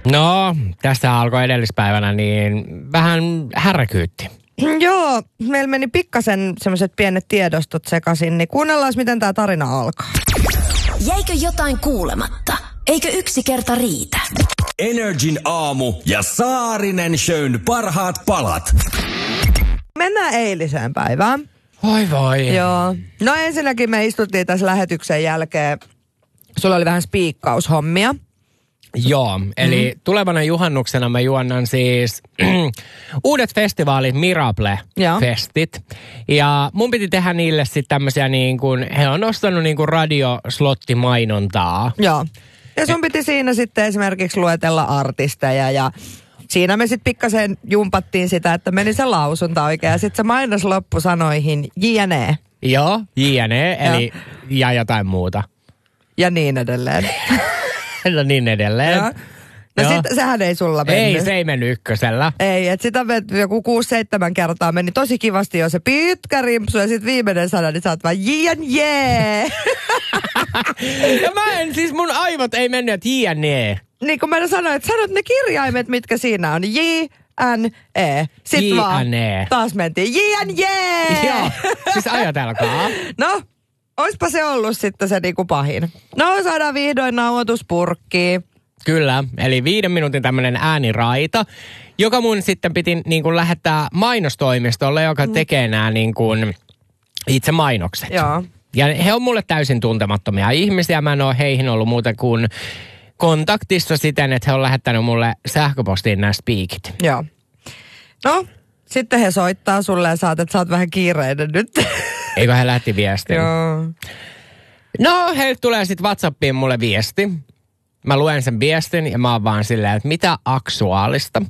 No, tästä alkoi edellispäivänä niin vähän härräkyytti. Joo, meillä meni pikkasen semmoiset pienet tiedostot sekaisin, niin kuunnellaan, miten tämä tarina alkaa. Jäikö jotain kuulematta? Eikö yksi kerta riitä? Energin aamu ja Saarinen Shown parhaat palat. Mennään eiliseen päivään. Voi. Joo. No ensinnäkin me istuttiin tässä lähetyksen jälkeen. Sulla oli vähän spiikkaushommia. Joo, eli tulevana juhannuksena mä juonnan siis uudet festivaalit, Mirable-festit. Ja mun piti tehdä niille sitten tämmöisiä niin kuin, he on ostanut niin kuin radioslottimainontaa. Joo. Ja sun piti siinä sitten esimerkiksi luetella artisteja ja siinä me sitten pikkasen jumpattiin sitä, että meni se lausunta oikein. Ja sitten se mainos loppusanoihin J&E. Joo, J&E, eli ja jotain muuta. Ja niin edelleen. No niin edelleen. Joo. No sit, sehän ei sulla mennyt. Ei, se ei mennyt ykkösellä. Ei, että sitä joku 6-7 kertaa meni tosi kivasti jo se pitkä rimpsu ja sit viimeinen sana, niin sä oot vaan J&E. Ja mun aivot ei mennyt, että J&E. Niin kun mä sanoin, että sanot ne kirjaimet, mitkä siinä on. J-N-E. Sitten vaan taas mentiin J&E. Joo, siis ajatelkaa. No, oispa se ollut sitten se niinku pahin. No, saadaan vihdoin nauhoituspurkkiin. Kyllä, eli 5 minuutin tämmöinen ääniraita, joka mun sitten piti niin kuin lähettää mainostoimistolle, joka tekee nämä niin kuin itse mainokset. Joo. Ja he on mulle täysin tuntemattomia ihmisiä. Mä en ole heihin ollut muuta kuin kontaktissa siten, että he on lähettänyt mulle sähköpostiin nämä speakit. Joo. No, sitten he soittaa sulle ja sä oot vähän kiireinen nyt. Eikö he lähetti viestin? Joo. No, heiltä tulee sitten WhatsAppiin mulle viesti. Mä luen sen viestin ja mä oon vaan silleen, että mitä aktuaalista.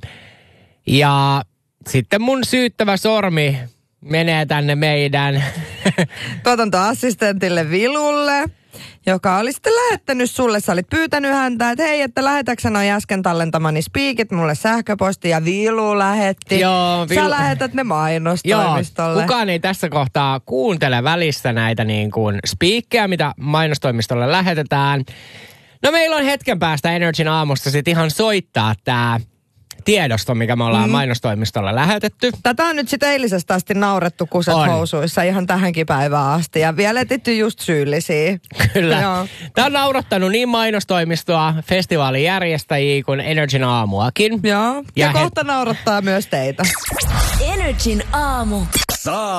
Ja sitten mun syyttävä sormi menee tänne meidän tuotantoassistentille Vilulle, joka oli sitten lähettänyt sulle. Sä olit pyytänyt häntä, että hei, että lähetäksä noi äsken tallentamani speakit mulle sähköpostiin ja Vilu lähetti. Joo, Sä lähetät ne mainostoimistolle. Joo, kukaan ei tässä kohtaa kuuntele välissä näitä niin kuin speakkejä, mitä mainostoimistolle lähetetään. No meillä on hetken päästä Energin aamusta sit ihan soittaa tää tiedosto, mikä me ollaan mainostoimistolle lähetetty. Tätä on nyt sitten eilisestä asti naurettu kuset housuissa ihan tähänkin päivään asti ja vielä etitty just syyllisiä. Kyllä. Joo. Tämä on naurattanut niin mainostoimistoa, festivaalin järjestäjiä kuin Energin aamuakin. Joo, ja kohta naurattaa myös teitä. Energin aamu.